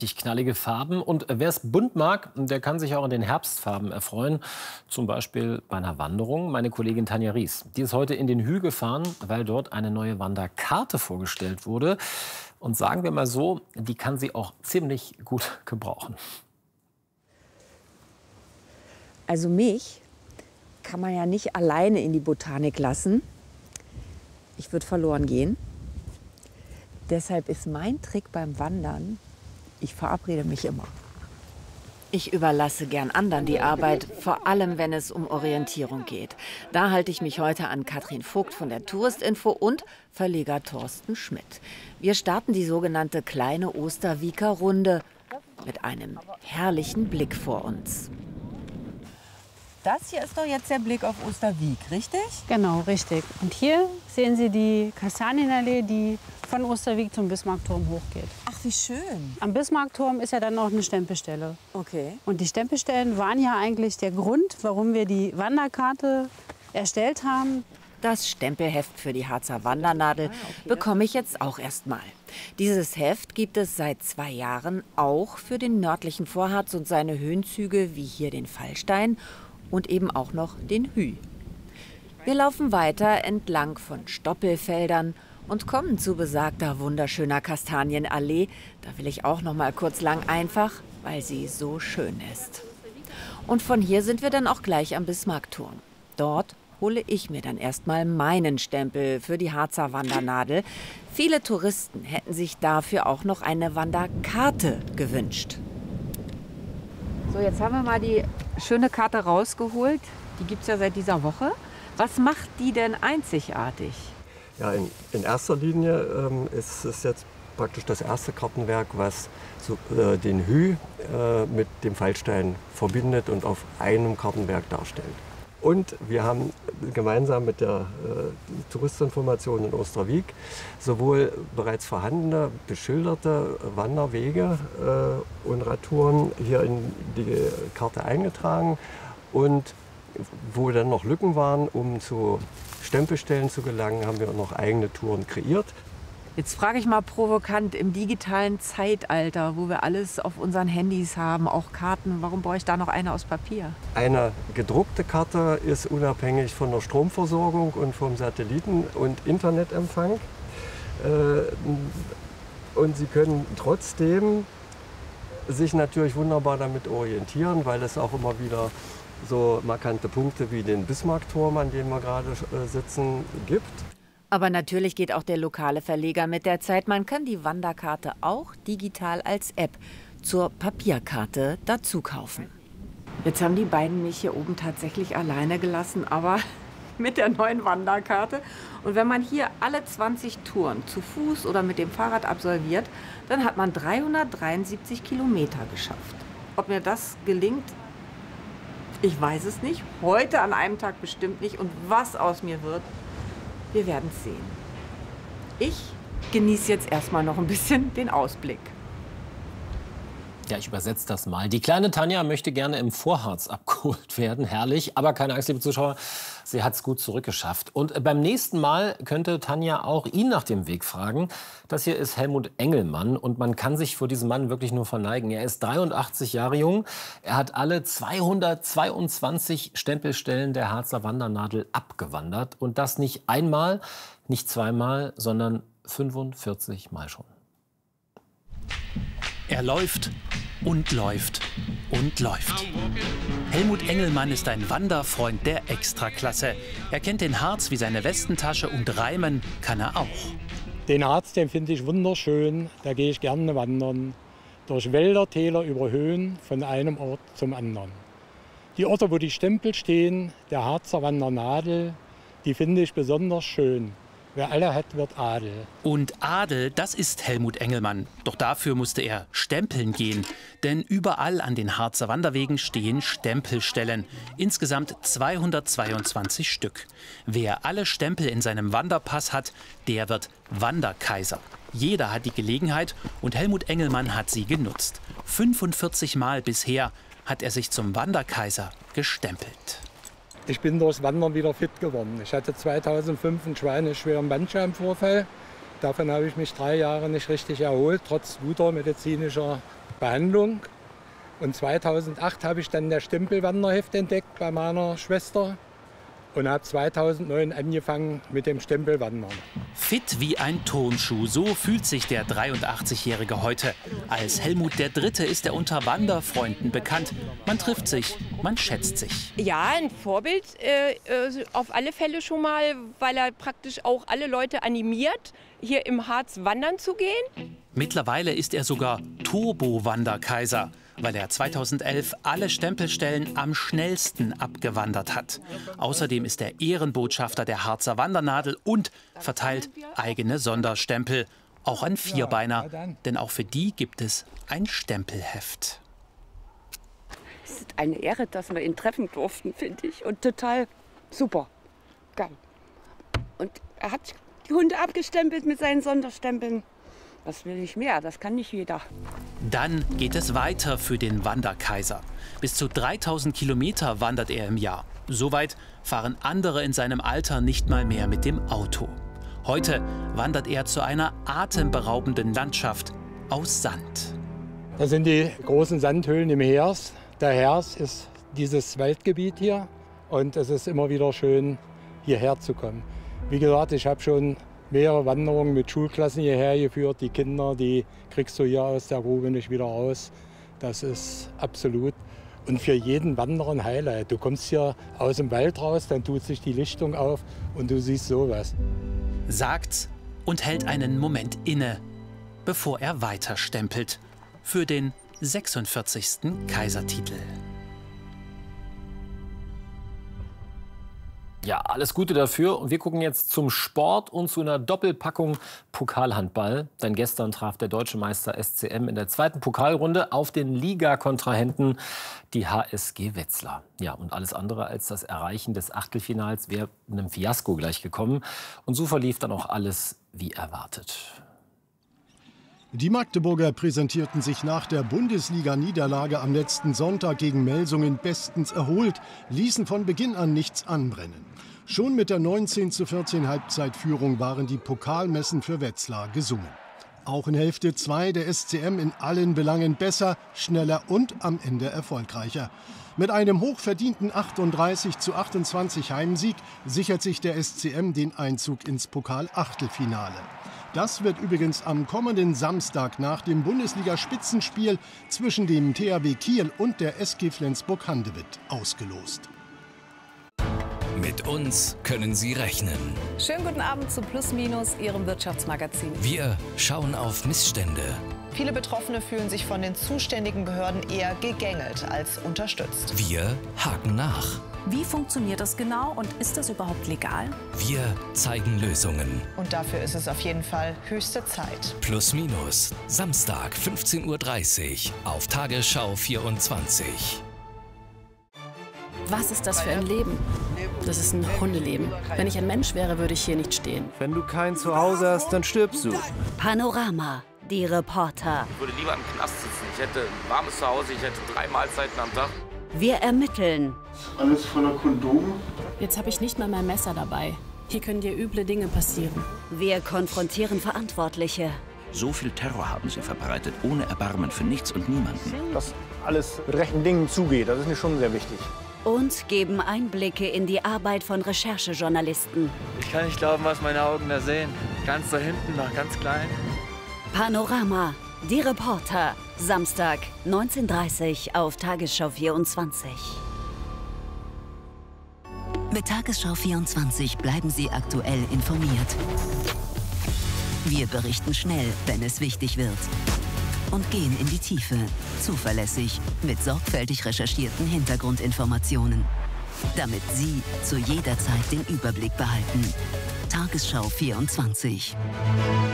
Richtig knallige Farben. Und wer es bunt mag, der kann sich auch an den Herbstfarben erfreuen. Zum Beispiel bei einer Wanderung. Meine Kollegin Tanja Ries, die ist heute in den Hü gefahren, weil dort eine neue Wanderkarte vorgestellt wurde. Und sagen wir mal so, die kann sie auch ziemlich gut gebrauchen. Also mich kann man ja nicht alleine in die Botanik lassen. Ich würde verloren gehen. Deshalb ist mein Trick beim Wandern, ich verabrede mich immer. Ich überlasse gern anderen die Arbeit, vor allem wenn es um Orientierung geht. Da halte ich mich heute an Katrin Vogt von der Touristinfo und Verleger Thorsten Schmidt. Wir starten die sogenannte kleine Osterwieker Runde mit einem herrlichen Blick vor uns. Das hier ist doch jetzt der Blick auf Osterwiek, richtig? Genau, richtig. Und hier sehen Sie die Kastanienallee, die von Osterwiek zum Bismarckturm hochgeht. Ach, wie schön. Am Bismarckturm ist ja dann noch eine Stempelstelle. Okay. Und die Stempelstellen waren ja eigentlich der Grund, warum wir die Wanderkarte erstellt haben. Das Stempelheft für die Harzer Wandernadel bekomme ich jetzt auch erst mal. Dieses Heft gibt es seit 2 Jahren auch für den nördlichen Vorharz und seine Höhenzüge, wie hier den Fallstein und eben auch noch den Hü. Wir laufen weiter entlang von Stoppelfeldern und kommen zu besagter wunderschöner Kastanienallee. Da will ich auch noch mal kurz lang, einfach weil sie so schön ist. Und von hier sind wir dann auch gleich am Bismarckturm. Dort hole ich mir dann erstmal meinen Stempel für die Harzer Wandernadel. Viele Touristen hätten sich dafür auch noch eine Wanderkarte gewünscht. So, jetzt haben wir mal die schöne Karte rausgeholt. Die gibt es ja seit dieser Woche. Was macht die denn einzigartig? Ja, in erster Linie ist es jetzt praktisch das erste Kartenwerk, was so, den Hü mit dem Fallstein verbindet und auf einem Kartenwerk darstellt. Und wir haben gemeinsam mit der Touristinformation in Osterwiek sowohl bereits vorhandene beschilderte Wanderwege und Radtouren hier in die Karte eingetragen. Und wo dann noch Lücken waren, um zu Stempelstellen zu gelangen, haben wir noch eigene Touren kreiert. Jetzt frage ich mal provokant, im digitalen Zeitalter, wo wir alles auf unseren Handys haben, auch Karten, warum brauche ich da noch eine aus Papier? Eine gedruckte Karte ist unabhängig von der Stromversorgung und vom Satelliten- und Internetempfang. Und Sie können trotzdem sich natürlich wunderbar damit orientieren, weil es auch immer wieder so markante Punkte wie den Bismarckturm, an dem wir gerade sitzen, gibt. Aber natürlich geht auch der lokale Verleger mit der Zeit. Man kann die Wanderkarte auch digital als App zur Papierkarte dazu kaufen. Jetzt haben die beiden mich hier oben tatsächlich alleine gelassen, aber mit der neuen Wanderkarte. Und wenn man hier alle 20 Touren zu Fuß oder mit dem Fahrrad absolviert, dann hat man 373 Kilometer geschafft. Ob mir das gelingt, ich weiß es nicht. Heute an einem Tag bestimmt nicht. Und was aus mir wird, wir werden es sehen. Ich genieße jetzt erstmal noch ein bisschen den Ausblick. Ja, ich übersetze das mal. Die kleine Tanja möchte gerne im Vorharz abgeholt werden. Herrlich. Aber keine Angst, liebe Zuschauer, sie hat es gut zurückgeschafft. Und beim nächsten Mal könnte Tanja auch ihn nach dem Weg fragen. Das hier ist Helmut Engelmann. Und man kann sich vor diesem Mann wirklich nur verneigen. Er ist 83 Jahre jung. Er hat alle 222 Stempelstellen der Harzer Wandernadel abgewandert. Und das nicht einmal, nicht zweimal, sondern 45 Mal schon. Er läuft und läuft und läuft. Helmut Engelmann ist ein Wanderfreund der Extraklasse. Er kennt den Harz wie seine Westentasche und reimen kann er auch. Den Harz, den finde ich wunderschön. Da gehe ich gerne wandern. Durch Wälder, Täler, über Höhen, von einem Ort zum anderen. Die Orte, wo die Stempel stehen, der Harzer Wandernadel, die finde ich besonders schön. Wer alle hat, wird Adel. Und Adel, das ist Helmut Engelmann. Doch dafür musste er stempeln gehen. Denn überall an den Harzer Wanderwegen stehen Stempelstellen. Insgesamt 222 Stück. Wer alle Stempel in seinem Wanderpass hat, der wird Wanderkaiser. Jeder hat die Gelegenheit und Helmut Engelmann hat sie genutzt. 45 Mal bisher hat er sich zum Wanderkaiser gestempelt. Ich bin durchs Wandern wieder fit geworden. Ich hatte 2005 einen schweineschweren Bandscheibenvorfall. Davon habe ich mich 3 Jahre nicht richtig erholt, trotz guter medizinischer Behandlung. Und 2008 habe ich dann das Stempelwanderheft entdeckt bei meiner Schwester und habe 2009 angefangen mit dem Stempelwandern. Fit wie ein Turnschuh, so fühlt sich der 83-Jährige heute. Als Helmut III. Ist er unter Wanderfreunden bekannt. Man trifft sich, man schätzt sich. Ja, ein Vorbild auf alle Fälle schon mal, weil er praktisch auch alle Leute animiert, hier im Harz wandern zu gehen. Mittlerweile ist er sogar Turbo-Wanderkaiser, weil er 2011 alle Stempelstellen am schnellsten abgewandert hat. Außerdem ist er Ehrenbotschafter der Harzer Wandernadel und verteilt eigene Sonderstempel, auch an Vierbeiner, denn auch für die gibt es ein Stempelheft. Es ist eine Ehre, dass wir ihn treffen durften, finde ich, und total super, geil. Und er hat die Hunde abgestempelt mit seinen Sonderstempeln. Was will ich mehr? Das kann nicht jeder. Dann geht es weiter für den Wanderkaiser. Bis zu 3000 Kilometer wandert er im Jahr. Soweit fahren andere in seinem Alter nicht mal mehr mit dem Auto. Heute wandert er zu einer atemberaubenden Landschaft aus Sand. Das sind die großen Sandhöhlen im Heers. Der Heers ist dieses Waldgebiet hier und es ist immer wieder schön, hierher zu kommen. Wie gesagt, ich habe schon mehrere Wanderungen mit Schulklassen hierher geführt. Die Kinder, die kriegst du hier aus der Grube nicht wieder raus. Das ist absolut. Und für jeden Wanderer ein Highlight. Du kommst hier aus dem Wald raus, dann tut sich die Lichtung auf und du siehst sowas. Sagt's und hält einen Moment inne, bevor er weiter stempelt. Für den 46. Kaisertitel. Ja, alles Gute dafür. Und wir gucken jetzt zum Sport und zu einer Doppelpackung Pokalhandball. Denn gestern traf der deutsche Meister SCM in der zweiten Pokalrunde auf den Ligakontrahenten, die HSG Wetzlar. Ja, und alles andere als das Erreichen des Achtelfinals wäre einem Fiasko gleichgekommen. Und so verlief dann auch alles wie erwartet. Die Magdeburger präsentierten sich nach der Bundesliga-Niederlage am letzten Sonntag gegen Melsungen bestens erholt, ließen von Beginn an nichts anbrennen. Schon mit der 19:14 Halbzeitführung waren die Pokalmessen für Wetzlar gesungen. Auch in Hälfte 2 der SCM in allen Belangen besser, schneller und am Ende erfolgreicher. Mit einem hochverdienten 38:28 Heimsieg sichert sich der SCM den Einzug ins Pokal-Achtelfinale. Das wird übrigens am kommenden Samstag nach dem Bundesliga-Spitzenspiel zwischen dem THW Kiel und der SG Flensburg-Handewitt ausgelost. Mit uns können Sie rechnen. Schönen guten Abend zu Plus Minus, Ihrem Wirtschaftsmagazin. Wir schauen auf Missstände. Viele Betroffene fühlen sich von den zuständigen Behörden eher gegängelt als unterstützt. Wir haken nach. Wie funktioniert das genau und ist das überhaupt legal? Wir zeigen Lösungen. Und dafür ist es auf jeden Fall höchste Zeit. Plus Minus, Samstag 15:30 Uhr auf Tagesschau 24. Was ist das für ein Leben? Das ist ein Hundeleben. Wenn ich ein Mensch wäre, würde ich hier nicht stehen. Wenn du kein Zuhause hast, dann stirbst du. Panorama, die Reporter. Ich würde lieber im Knast sitzen. Ich hätte ein warmes Zuhause, ich hätte 3 Mahlzeiten am Tag. Wir ermitteln. Alles voller Kondome. Jetzt habe ich nicht mal mein Messer dabei. Hier können dir üble Dinge passieren. Wir konfrontieren Verantwortliche. So viel Terror haben sie verbreitet, ohne Erbarmen für nichts und niemanden. Dass alles mit rechten Dingen zugeht, das ist mir schon sehr wichtig. Und geben Einblicke in die Arbeit von Recherchejournalisten. Ich kann nicht glauben, was meine Augen da sehen. Ganz da hinten, noch ganz klein. Panorama, die Reporter. Samstag, 19:30 Uhr auf Tagesschau 24. Mit Tagesschau 24 bleiben Sie aktuell informiert. Wir berichten schnell, wenn es wichtig wird. Und gehen in die Tiefe, zuverlässig, mit sorgfältig recherchierten Hintergrundinformationen. Damit Sie zu jeder Zeit den Überblick behalten. Tagesschau 24.